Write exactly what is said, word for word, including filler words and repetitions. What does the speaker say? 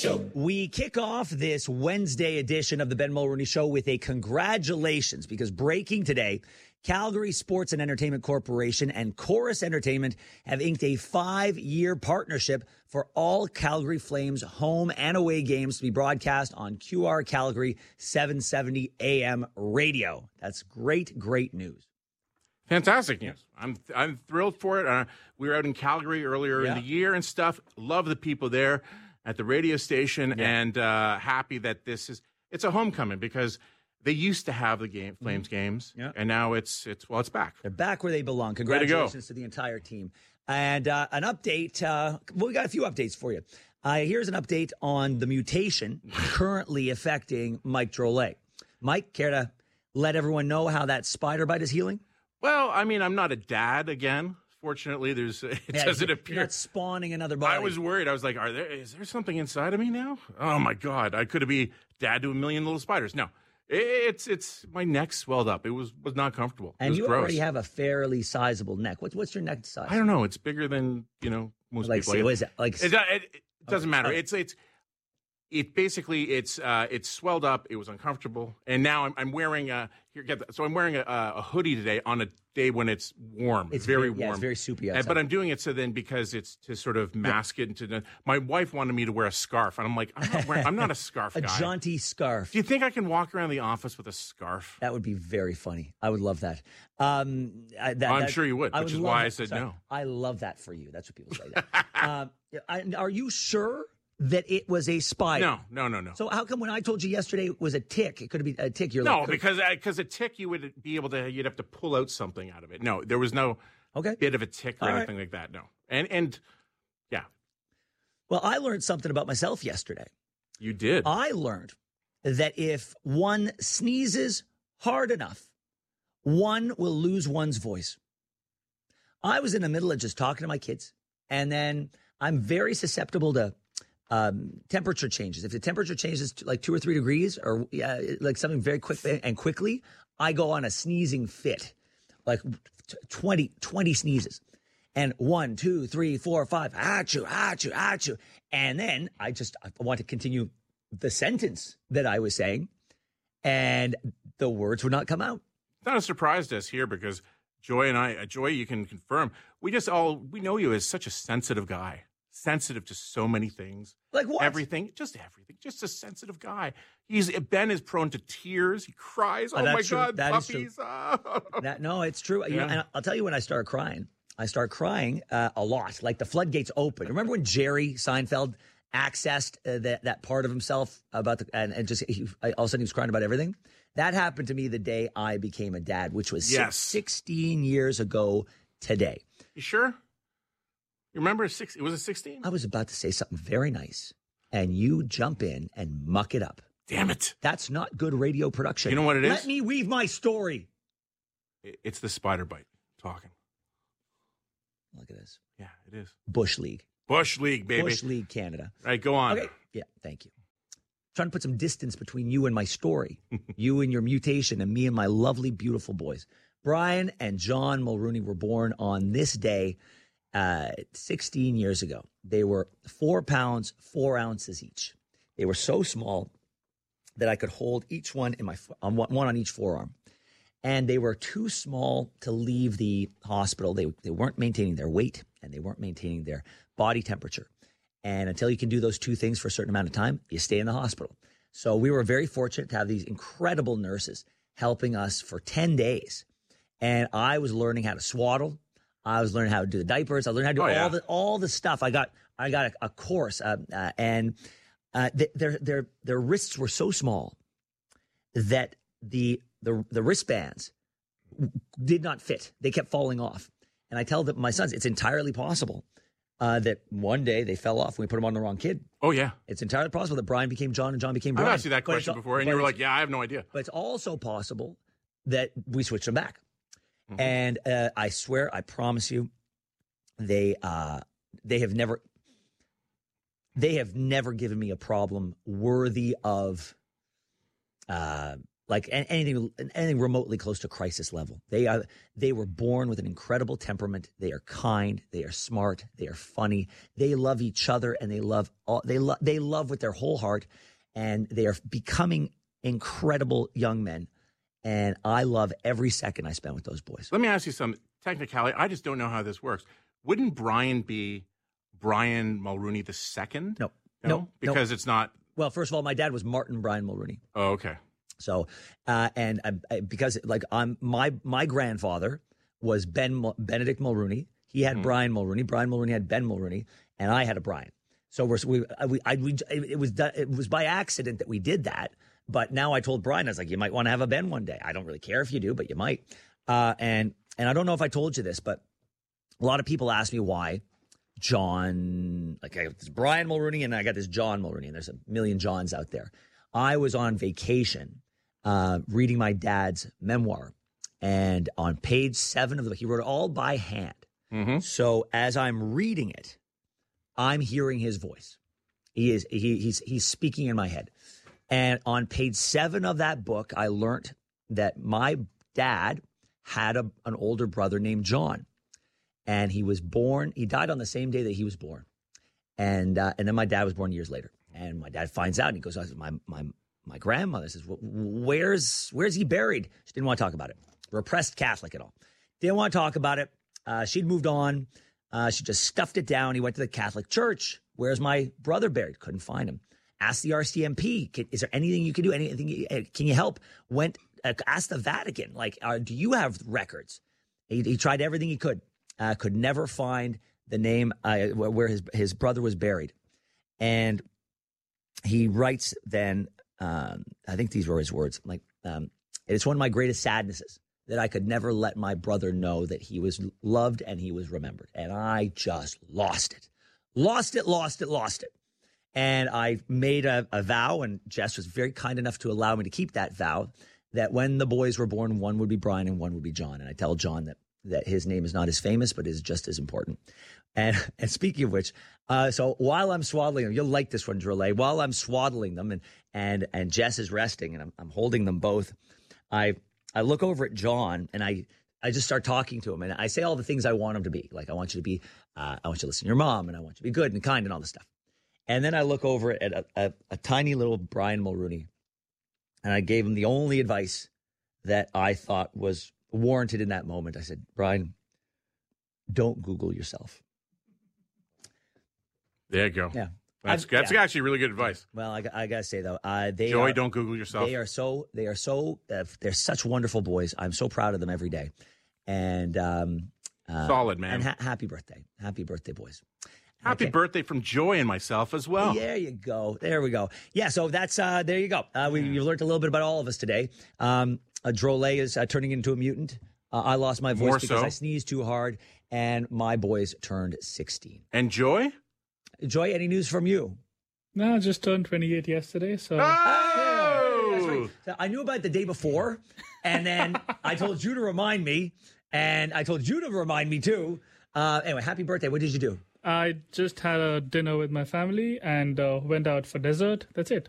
We kick off this Wednesday edition of the Ben Mulroney Show with a congratulations, because breaking today, Calgary Sports and Entertainment Corporation and Chorus Entertainment have inked a five-year partnership for all Calgary Flames home and away games to be broadcast on Q R Calgary seven seventy A M radio. That's great, great news. Fantastic news. I'm I'm thrilled for it. Uh, we were out in Calgary earlier Yeah. in the year and stuff. Love the people there at the radio station, Yeah. and uh, happy that this is it's a homecoming, because they used to have the game Flames Mm-hmm. games, Yeah. and now it's it's well, it's back. They're back where they belong. Way to go. Congratulations to the entire team. And uh, an update. Uh, well, we got a few updates for you. Uh, here's an update on the mutation currently affecting Mike Drolet. Mike, care to let everyone know how that spider bite is healing? Well, I mean, I'm not a dad again. Fortunately, there's it Yeah, doesn't you're appear. not spawning another body. I was worried. I was like, "Are there? Is there something inside of me now? Oh my God! I could be dad to a million little spiders." No, it's it's my neck swelled up. It was was not comfortable. It And was you gross. already have a fairly sizable neck. What's what's your neck size? I don't know. It's bigger than you know most like, people. say, what is it? Like, It, it, it doesn't Okay. matter. Okay. It's it's it basically it's uh, it's swelled up. It was uncomfortable, and now I'm, I'm wearing a here get that. So I'm wearing a, a hoodie today on a day when it's warm. it's very very, warm. yeah, it's very soupy Uh, outside. But I'm doing it so then because it's to sort of mask it into the. My wife wanted me to wear a scarf, and I'm like, I'm not wearing. I'm not a scarf a guy. jaunty scarf. Do you think I can walk around the office with a scarf? That would be very funny. I would love that. Um, I, that I'm that- sure you would, which is love why I that. said Sorry. no. I love that for you. That's what people say. That. um, I, are you sure that it was a spider? No, no, no, no. So how come when I told you yesterday it was a tick, it could have been a tick? You're No, like, because because a tick you would be able to you'd have to pull out something out of it. No, there was no okay. bit of a tick or All right. anything like that. No, and and yeah, Well, I learned something about myself yesterday. you did. I learned that if one sneezes hard enough, one will lose one's voice. I was in the middle of just talking to my kids, and then I'm very susceptible to um, temperature changes. If the temperature changes to like two or three degrees, or yeah, like something very quick and quickly, I go on a sneezing fit, like t- twenty, twenty sneezes. And one, two, three, four, five, achoo, achoo, achoo. And then I just I want to continue the sentence that I was saying, and the words would not come out. It's not a surprise to us here because Joy and I, uh, Joy, you can confirm, we just all we know you as such a sensitive guy, sensitive to so many things. Like what? Everything, just everything, just a sensitive guy. He's Ben is prone to tears. He cries. Oh, Oh, my that's true. God, That is true. puppies! Ah. That, no, it's true. You know, Yeah. and I'll tell you when I start crying. I start crying uh, a lot, like the floodgates open. Remember when Jerry Seinfeld accessed uh, that that part of himself about the and, and just he, all of a sudden he was crying about everything? That happened to me the day I became a dad, which was Yes. six, sixteen years ago today. You sure? You remember six? It was a sixteen. I was about to say something very nice, and you jump in and muck it up. Damn it! That's not good radio production. You know what it is? Let me weave my story. It- It's the spider bite talking. Look at this. Yeah, it is. Bush League. Bush League, baby. Bush League Canada. Right, go on. Okay. Yeah, thank you. Trying to put some distance between you and my story, you and your mutation, and me and my lovely, beautiful boys. Brian and John Mulroney were born on this day uh, sixteen years ago. They were four pounds, four ounces each. They were so small that I could hold each one in my on one, one on each forearm. And they were too small to leave the hospital. They, they weren't maintaining their weight and they weren't maintaining their body temperature. And until you can do those two things for a certain amount of time, you stay in the hospital. So we were very fortunate to have these incredible nurses helping us for ten days. And I was learning how to swaddle. I was learning how to do the diapers. I learned how to do Oh, yeah. all the all the stuff. I got I got a, a course, uh, uh, and uh, th- their their their wrists were so small that the the the wristbands did not fit. They kept falling off. And I tell them, my sons, it's entirely possible uh, that one day they fell off when we put them on the wrong kid. Oh, yeah. It's entirely possible that Brian became John and John became I've Brian. asked you that But it's question al- before, and but you were it's- like, yeah, I have no idea. But it's also possible that we switched them back. Mm-hmm. And uh, I swear, I promise you, they uh, they have never they have never given me a problem worthy of uh, like anything, anything remotely close to crisis level. They are, they were born with an incredible temperament. They are kind. They are smart. They are funny. They love each other, and they love all. They love. They love with their whole heart, and they are becoming incredible young men. And I love every second I spend with those boys. Let me ask you some technicality. I just don't know how this works. Wouldn't Brian be Brian Mulrooney the second? No, no, no because no. it's not. Well, first of all, my dad was Martin Brian Mulrooney. Oh, okay. So, uh, and I, I, because like I'm my my grandfather was Ben Benedict Mulrooney. He had mm. Brian Mulrooney. Brian Mulrooney had Ben Mulrooney, and I had a Brian. So we're we we, I, we it was it was by accident that we did that. But now I told Brian, I was like, you might want to have a Ben one day. I don't really care if you do, but you might. Uh, and and I don't know if I told you this, but a lot of people ask me why John, like I got this Brian Mulrooney and I got this John Mulrooney, and there's a million Johns out there. I was on vacation uh, reading my dad's memoir, and on page seven of the book, he wrote it all by hand. Mm-hmm. So as I'm reading it, I'm hearing his voice. He is he, he's he's speaking in my head. And on page seven of that book, I learned that my dad had a, an older brother named John. And he was born, he died on the same day that he was born. And uh, and then my dad was born years later. And my dad finds out, and he goes, my my my grandmother says, where's where's he buried? She didn't want to talk about it. Repressed Catholic and all. Didn't want to talk about it. Uh, she'd moved on. Uh, she just stuffed it down. He went to the Catholic Church. Where's my brother buried? Couldn't find him. Asked the R C M P, can, is there anything you can do? Anything? Can you help? Went, uh, asked the Vatican, like, uh, do you have records? He, he tried everything he could. Uh, could never find the name uh, where his his brother was buried. And he writes then, um, I think these were his words, like, um, it's one of my greatest sadnesses that I could never let my brother know that he was loved and he was remembered. And I just lost it. Lost it, lost it, lost it. And I made a, a vow, and Jess was very kind enough to allow me to keep that vow, that when the boys were born, one would be Brian and one would be John. And I tell John that that his name is not as famous, but is just as important. And and speaking of which, uh, so while I'm swaddling them, you'll like this one, Drolet. While I'm swaddling them and and and Jess is resting, and I'm, I'm holding them both, I I look over at John, and I I just start talking to him, and I say all the things I want him to be. Like, I want you to be, uh, I want you to listen to your mom, and I want you to be good and kind and all this stuff. And then I look over at a, a, a tiny little Brian Mulrooney, and I gave him the only advice that I thought was warranted in that moment. I said, Brian, don't Google yourself. There you go. Yeah. That's, I've, that's yeah. actually really good advice. Well, I, I got to say, though, uh, they Joy, are, don't Google yourself. They are so, they are so, uh, they're such wonderful boys. I'm so proud of them every day. And, um, uh, solid, man. And ha- happy birthday. Happy birthday, boys. Happy okay. birthday from Joy and myself as well. There you go. There we go. Yeah, so that's, uh, there you go. Uh, we, you've learned a little bit about all of us today. Um, uh, Drolet is uh, turning into a mutant. Uh, I lost my voice More because so. I sneezed too hard, and my boys turned sixteen. And Joy? Joy, any news from you? No, I just turned twenty-eight yesterday, so... Oh! Yeah, that's right. So I knew about it the day before, and then I told you to remind me, and I told you to remind me too. Uh, anyway, happy birthday. What did you do? I just had a dinner with my family and uh, went out for dessert. That's it.